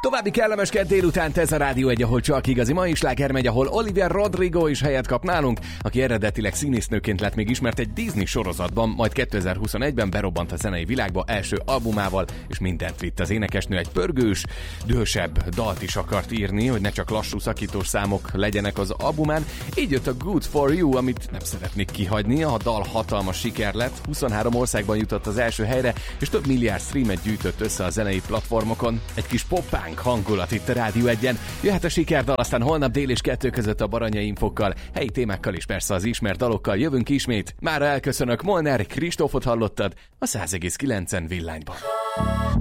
További kellemes kedd délután, ez a Rádió 1, ahol csak igazi mai sláger megy, ahol Olivia Rodrigo is helyet kap nálunk, aki eredetileg színésznőként lett még ismert egy Disney sorozatban, majd 2021-ben berobbant a zenei világba első albumával, és mindent vitt. Az énekesnő egy pörgős, dühösebb dalt is akart írni, hogy ne csak lassú szakítós számok legyenek az albumán, így jött a Good For You, amit nem szeretnék kihagyni. A dal hatalmas siker lett, 23 országban jutott az első helyre, és több milliárd streamet gyűjtött össze a zenei platformokon. Egy kis poppánk hangulat itt a Rádió 1-en. Jöhet a sikerdal, aztán holnap dél és 2 között a Baranyai infokkal, helyi témákkal és persze az ismert dalokkal jövünk ismét. Mára elköszönök, Molnár Kristófot hallottad a 100,9 villányban.